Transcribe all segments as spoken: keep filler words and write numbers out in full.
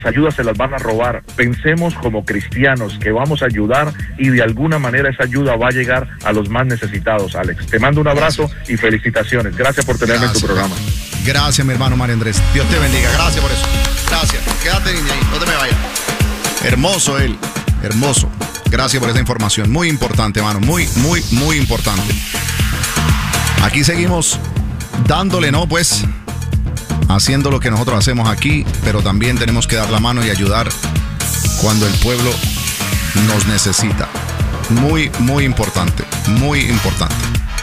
ayudas se las van a robar. Pensemos como cristianos que vamos a ayudar y de alguna manera esa ayuda va a llegar a los más necesitados, Alex. Te mando un abrazo Gracias. y felicitaciones. Gracias por tenerme Gracias. en tu programa. Gracias, mi hermano Mario Andrés. Dios te bendiga. Gracias por eso. Gracias. Quédate niña ahí, no te me vayas. Hermoso él. Hermoso. Gracias por esa información. Muy importante, hermano. Muy, muy, muy importante. Aquí seguimos dándole, ¿no? Pues haciendo lo que nosotros hacemos aquí, pero también tenemos que dar la mano y ayudar cuando el pueblo nos necesita. Muy, muy importante. Muy importante.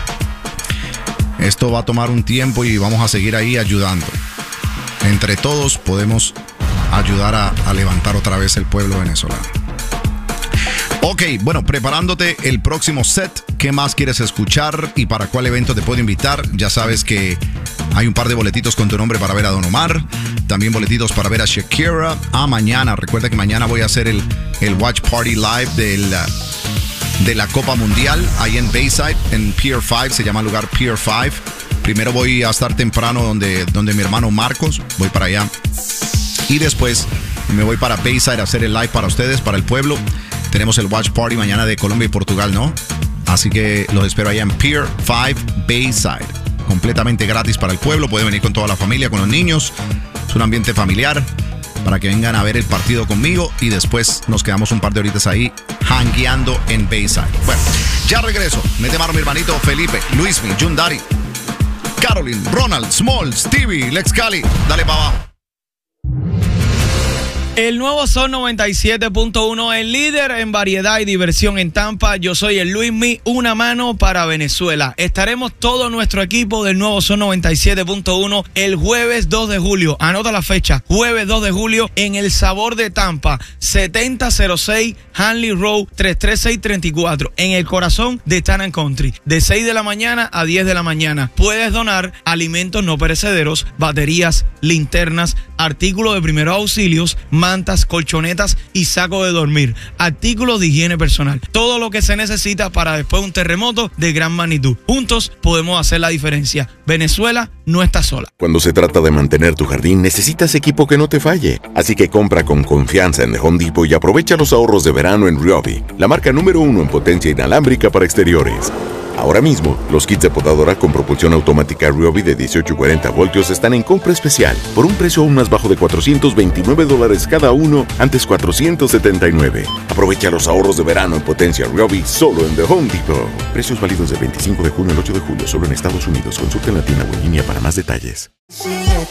Esto va a tomar un tiempo y vamos a seguir ahí ayudando. Entre todos podemos ayudar a, a levantar otra vez el pueblo venezolano. Ok, bueno, preparándote el próximo set. ¿Qué más quieres escuchar y para cuál evento te puedo invitar? Ya sabes que hay un par de boletitos con tu nombre para ver a Don Omar. También boletitos para ver a Shakira. Ah, mañana. Recuerda que mañana voy a hacer el, el Watch Party Live del, de la Copa Mundial ahí en Bayside, en Pier cinco. Se llama el lugar Pier cinco. Primero voy a estar temprano donde, donde mi hermano Marcos. Voy para allá. Y después me voy para Bayside a hacer el live para ustedes, para el pueblo. Tenemos el Watch Party mañana de Colombia y Portugal, ¿no? Así que los espero allá en Pier cinco Bayside. Completamente gratis para el pueblo. Pueden venir con toda la familia, con los niños. Es un ambiente familiar para que vengan a ver el partido conmigo. Y después nos quedamos un par de horitas ahí hangueando en Bayside. Bueno, ya regreso. Mete mano mi hermanito Felipe, Luismi, Jun Dari, Caroline, Ronald, Small, Stevie, Lex Cali. Dale para abajo. El nuevo Sol noventa y siete punto uno, el líder en variedad y diversión en Tampa. Yo soy el Luismi, una mano para Venezuela. Estaremos todo nuestro equipo del nuevo Sol noventa y siete punto uno el jueves dos de julio. Anota la fecha, jueves dos de julio en El Sabor de Tampa, setenta cero seis Hanley Road, tres tres seis tres cuatro, en el corazón de Town Country, de seis de la mañana a diez de la mañana. Puedes donar alimentos no perecederos, baterías, linternas, artículos de primeros auxilios, mantas, colchonetas y saco de dormir, artículos de higiene personal, todo lo que se necesita para después de un terremoto de gran magnitud. Juntos podemos hacer la diferencia. Venezuela no está sola. Cuando se trata de mantener tu jardín, necesitas equipo que no te falle. Así que compra con confianza en The Home Depot y aprovecha los ahorros de verano en Ryobi, la marca número uno en potencia inalámbrica para exteriores. Ahora mismo, los kits de podadora con propulsión automática Ryobi de dieciocho y cuarenta voltios están en compra especial por un precio aún más bajo de cuatrocientos veintinueve dólares cada uno, antes cuatrocientos setenta y nueve. Aprovecha los ahorros de verano en potencia Ryobi solo en The Home Depot. Precios válidos del veinticinco de junio al ocho de julio solo en Estados Unidos. Consulta en la tienda o en línea para más detalles.